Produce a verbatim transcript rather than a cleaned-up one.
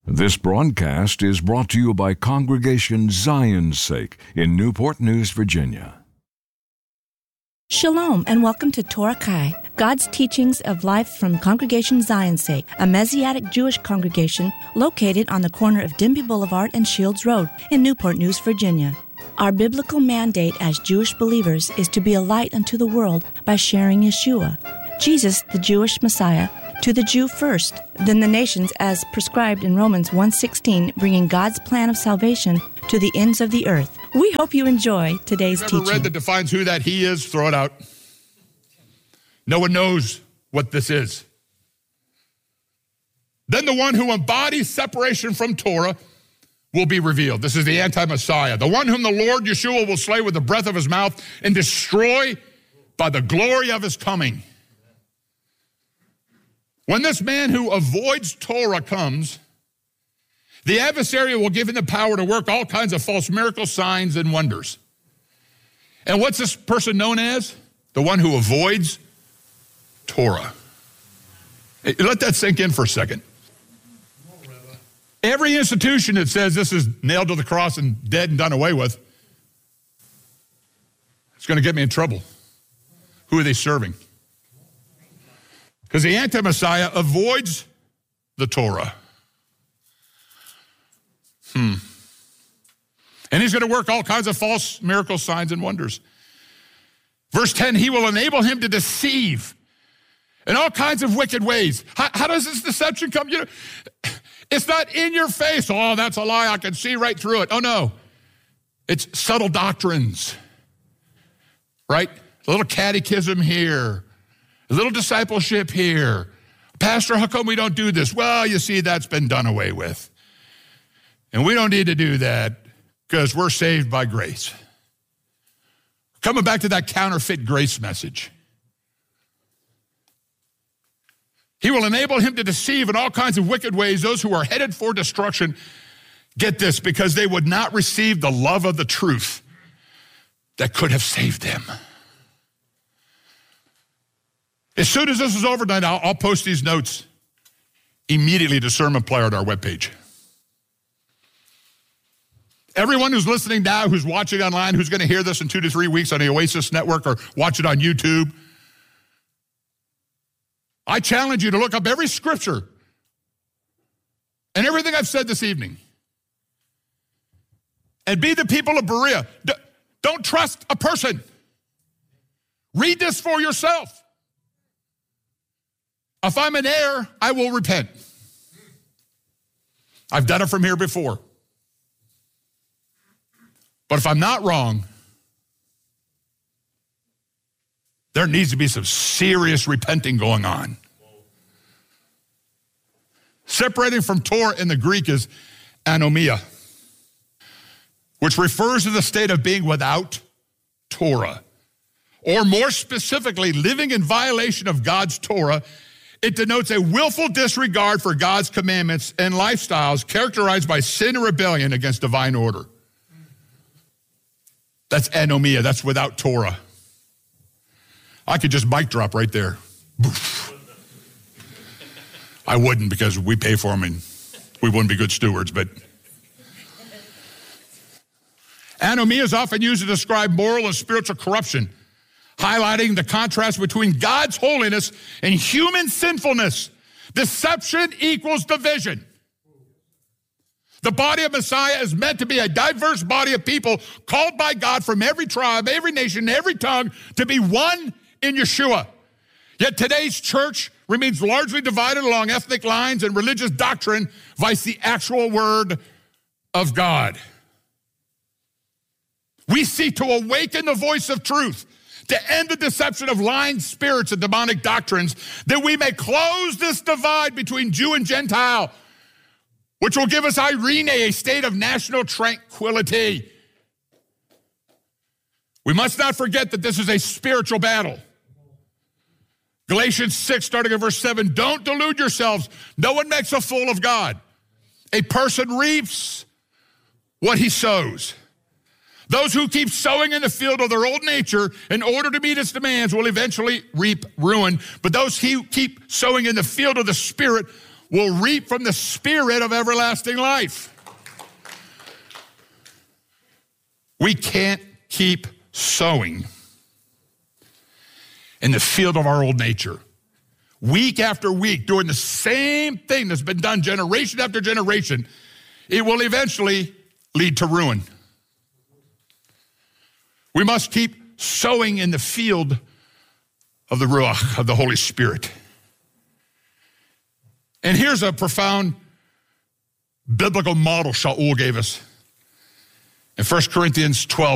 This broadcast is brought to you by Congregation Zion's Sake in Newport News, Virginia. Shalom and welcome to Torah Kai, God's teachings of life from Congregation Zion's Sake, a Messianic Jewish congregation located on the corner of Denby Boulevard and Shields Road in Newport News, Virginia. Our biblical mandate as Jewish believers is to be a light unto the world by sharing Yeshua, Jesus, the Jewish Messiah, to the Jew first, then the nations as prescribed in Romans one sixteen, bringing God's plan of salvation to the ends of the earth. We hope you enjoy today's Ever teaching. read that defines who that he is? Throw it out. No one knows what this is. Then the one who embodies separation from Torah will be revealed. This is the anti-Messiah, the one whom the Lord Yeshua will slay with the breath of his mouth and destroy by the glory of his coming. When this man who avoids Torah comes, the adversary will give him the power to work all kinds of false miracles, signs, and wonders. And what's this person known as? The one who avoids Torah. Hey, let that sink in for a second. Every institution that says this is nailed to the cross and dead and done away with, it's going to get me in trouble. Who are they serving? Because the anti-Messiah avoids the Torah. Hmm. And he's going to work all kinds of false miracles, signs, and wonders. Verse ten, he will enable him to deceive in all kinds of wicked ways. How, how does this deception come? You know, it's not in your face. Oh, that's a lie. I can see right through it. Oh, no. It's subtle doctrines, right? A little catechism here. A little discipleship here. Pastor, how come we don't do this? Well, you see, that's been done away with. And we don't need to do that because we're saved by grace. Coming back to that counterfeit grace message. He will enable him to deceive in all kinds of wicked ways those who are headed for destruction. Get this, because they would not receive the love of the truth that could have saved them. As soon as this is over tonight, I'll, I'll post these notes immediately to Sermon Player on our webpage. Everyone who's listening now, who's watching online, who's going to hear this in two to three weeks on the Oasis Network or watch it on YouTube, I challenge you to look up every scripture and everything I've said this evening and be the people of Berea. D- don't trust a person. Read this for yourself. If I'm in error, I will repent. I've done it from here before. But if I'm not wrong, there needs to be some serious repenting going on. Separating from Torah in the Greek is anomia, which refers to the state of being without Torah. Or more specifically, living in violation of God's Torah. It denotes a willful disregard for God's commandments and lifestyles characterized by sin and rebellion against divine order. That's anomia. That's without Torah. I could just mic drop right there. Boof. I wouldn't because we pay for them and we wouldn't be good stewards, but anomia is often used to describe moral and spiritual corruption, highlighting the contrast between God's holiness and human sinfulness. Deception equals division. The body of Messiah is meant to be a diverse body of people called by God from every tribe, every nation, every tongue to be one in Yeshua. Yet today's church remains largely divided along ethnic lines and religious doctrine vice the actual word of God. We seek to awaken the voice of truth, to end the deception of lying spirits and demonic doctrines, that we may close this divide between Jew and Gentile, which will give us Irene, a state of national tranquility. We must not forget that this is a spiritual battle. Galatians six, starting at verse seven, don't delude yourselves. No one makes a fool of God. A person reaps what he sows. Those who keep sowing in the field of their old nature in order to meet its demands will eventually reap ruin. But those who keep sowing in the field of the Spirit will reap from the Spirit of everlasting life. We can't keep sowing in the field of our old nature. Week after week, doing the same thing that's been done generation after generation, it will eventually lead to ruin. We must keep sowing in the field of the Ruach, of the Holy Spirit. And here's a profound biblical model Shaul gave us. In First Corinthians twelve,